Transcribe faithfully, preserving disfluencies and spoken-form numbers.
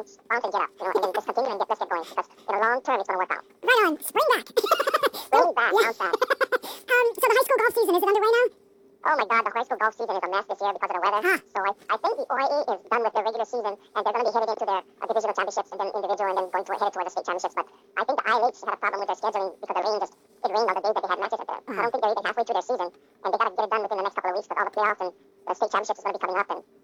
bounce and get up, you know, and then just continue and get, let's get going because in the long term it's going to work out. Right on. Spring back. Spring back, Yeah. bounce back. um, so the high school golf season, is it underway now? Oh my God, the high school golf season is a mess this year because of the weather. Huh. So I, I think the O I A is done with their regular season and they're going to be headed into their uh, divisional championships and then individual and then going to headed towards the state championships. But I think the I L H had a problem with their scheduling because the rain just it rained on the days that they had matches up there. Uh-huh. I don't think they're even halfway through their season and they got to get it done within the next couple of weeks. But all the playoffs and the state championships is going to be coming up and